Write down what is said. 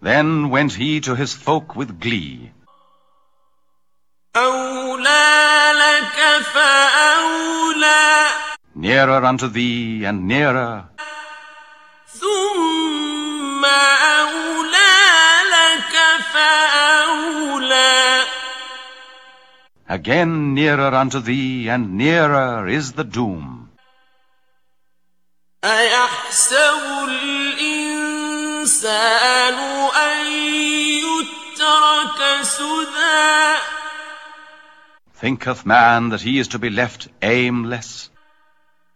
Then went he to his folk with glee. أولى لك فأولى Nearer unto thee and nearer, ثم أولى لك فأولى again nearer unto thee and nearer is the doom. أيحسب الإنسان أن يترك سدى Thinketh man that he is to be left aimless?